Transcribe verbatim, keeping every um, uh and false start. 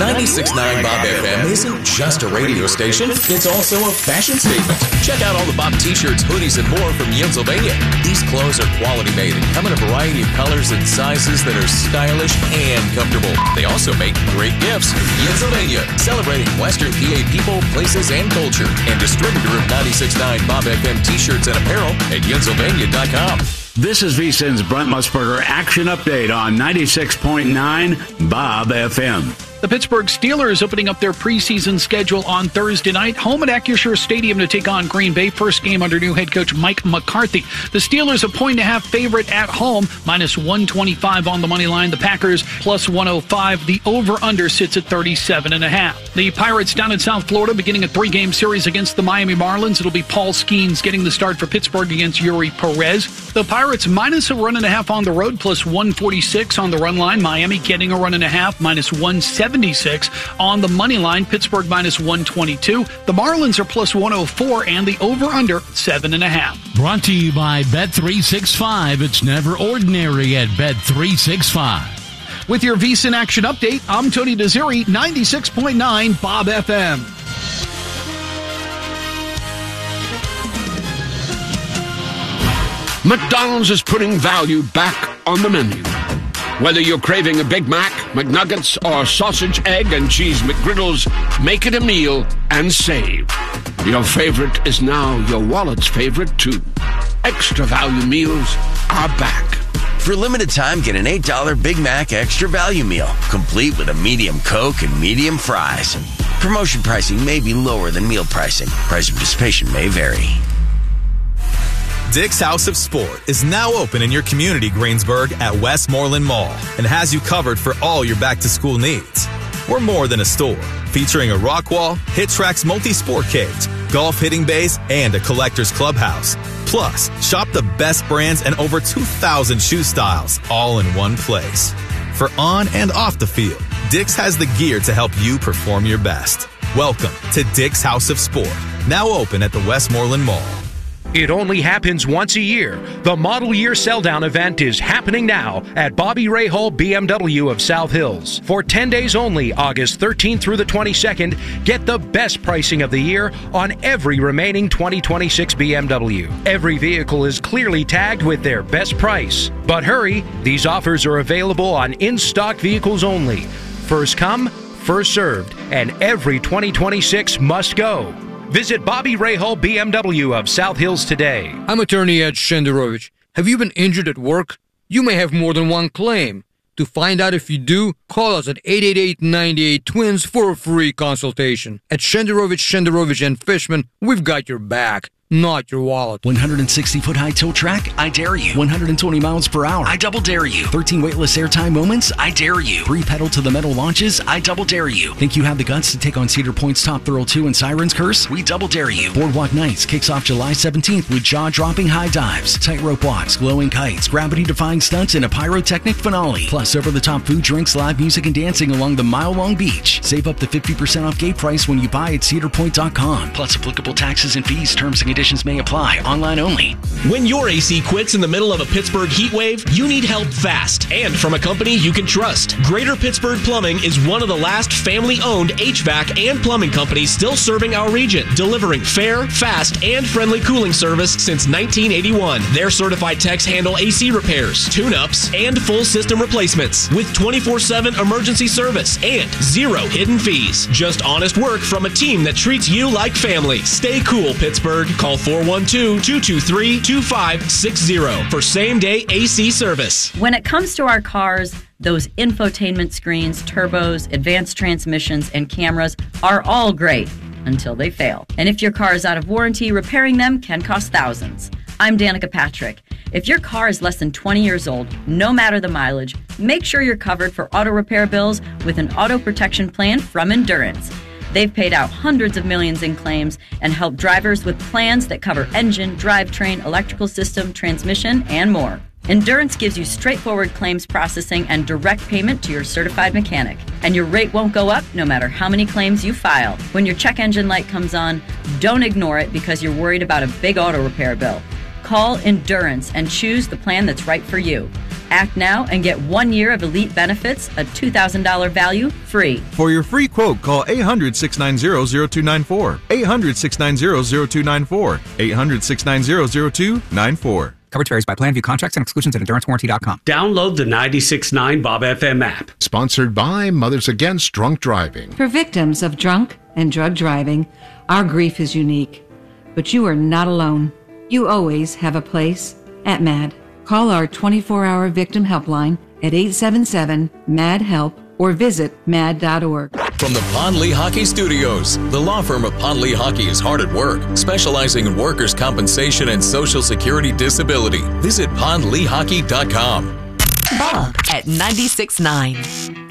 ninety-six point nine Bob F M isn't just a radio station, it's also a fashion statement. Check out all the Bob t-shirts, hoodies, and more from Yensylvania. These clothes are quality made and come in a variety of colors and sizes that are stylish and comfortable. They also make great gifts. Yensylvania, celebrating Western P A people, places, and culture. And distributor of ninety-six point nine Bob F M t-shirts and apparel at Yensylvania dot com. This is V S I N's Brent Musburger Action Update on ninety-six point nine Bob F M. The Pittsburgh Steelers opening up their preseason schedule on Thursday night, home at Acrisure Stadium to take on Green Bay. First game under new head coach Mike McCarthy. The Steelers a point and a half favorite at home, minus one twenty-five on the money line. The Packers plus one oh five. The over-under sits at thirty-seven and a half. The Pirates down in South Florida beginning a three-game series against the Miami Marlins. It'll be Paul Skeens getting the start for Pittsburgh against Yuri Perez. The Pirates minus a run and a half on the road, plus one forty-six on the run line. Miami getting a run and a half, minus one seventy-six on the money line. Pittsburgh minus one twenty-two. The Marlins are plus one oh four, and the over-under seven and a half. Brought to you by Bet three sixty-five. It's never ordinary at Bet three sixty-five. With your V S I N Action Update, I'm Tony Desiri, ninety-six point nine Bob F M. McDonald's is putting value back on the menu. Whether you're craving a Big Mac, McNuggets, or sausage, egg, and cheese McGriddles, make it a meal and save. Your favorite is now your wallet's favorite, too. Extra value meals are back. For a limited time, get an eight dollar Big Mac Extra Value Meal, complete with a medium Coke and medium fries. Promotion pricing may be lower than meal pricing. Price of participation may vary. Dick's House of Sport is now open in your community, Greensburg, at Westmoreland Mall, and has you covered for all your back-to-school needs. We're more than a store, featuring a rock wall, Hit Tracks multi-sport cage, golf hitting bays, and a collector's clubhouse. Plus, shop the best brands and over two thousand shoe styles, all in one place. For on and off the field, Dick's has the gear to help you perform your best. Welcome to Dick's House of Sport, now open at the Westmoreland Mall. It only happens once a year. The Model Year Sell-Down event is happening now at Bobby Rahal B M W of South Hills. For ten days only, August thirteenth through the twenty-second, get the best pricing of the year on every remaining twenty twenty-six B M W. Every vehicle is clearly tagged with their best price. But hurry, these offers are available on in-stock vehicles only. First come, first served, and every twenty twenty-six must go. Visit Bobby Rahal B M W of South Hills today. I'm attorney Ed Shenderovich. Have you been injured at work? You may have more than one claim. To find out if you do, call us at eight eight eight, nine eight twins for a free consultation. At Shenderovich, Shenderovich and Fishman, we've got your back, not your wallet. one hundred sixty foot high tilt track? I dare you. one hundred twenty miles per hour? I double dare you. thirteen weightless airtime moments? I dare you. Three pedal to the metal launches? I double dare you. Think you have the guts to take on Cedar Point's Top Thrill two and Siren's Curse? We double dare you. Boardwalk Nights kicks off July seventeenth with jaw-dropping high dives, tightrope walks, glowing kites, gravity-defying stunts, and a pyrotechnic finale. Plus, over-the-top food, drinks, live music, and dancing along the mile-long beach. Save up to fifty percent off gate price when you buy at cedar point dot com. Plus, applicable taxes and fees, terms and conditions may apply. Online only. When your A C quits in the middle of a Pittsburgh heat wave, you need help fast and from a company you can trust. Greater Pittsburgh Plumbing is one of the last family-owned H V A C and plumbing companies still serving our region, delivering fair, fast, and friendly cooling service since nineteen eighty-one. Their certified techs handle A C repairs, tune-ups, and full system replacements with twenty-four seven emergency service and zero hidden fees. Just honest work from a team that treats you like family. Stay cool, Pittsburgh. Call four one two, two two three, two five six zero for same-day A C service. When it comes to our cars, those infotainment screens, turbos, advanced transmissions, and cameras are all great until they fail. And if your car is out of warranty, repairing them can cost thousands. I'm Danica Patrick. If your car is less than twenty years old, no matter the mileage, make sure you're covered for auto repair bills with an auto protection plan from Endurance. They've paid out hundreds of millions in claims and helped drivers with plans that cover engine, drivetrain, electrical system, transmission, and more. Endurance gives you straightforward claims processing and direct payment to your certified mechanic. And your rate won't go up no matter how many claims you file. When your check engine light comes on, don't ignore it because you're worried about a big auto repair bill. Call Endurance and choose the plan that's right for you. Act now and get one year of elite benefits, a two thousand dollars value, free. For your free quote, call eight hundred, six nine zero, zero two nine four. eight hundred, six nine zero, zero two nine four. eight hundred, six nine zero, zero two nine four. Coverage varies by plan. View contracts and exclusions at endurance warranty dot com. Download the ninety-six point nine Bob F M app. Sponsored by Mothers Against Drunk Driving. For victims of drunk and drug driving, our grief is unique. But you are not alone. You always have a place at M A D. Call our twenty-four hour victim helpline at eight seven seven, M A D, HELP or visit mad dot org. From the Pond Lehocky Studios, the law firm of Pond Lehocky is hard at work, specializing in workers' compensation and Social Security disability. Visit pond lehocky dot com. Bob at ninety-six point nine.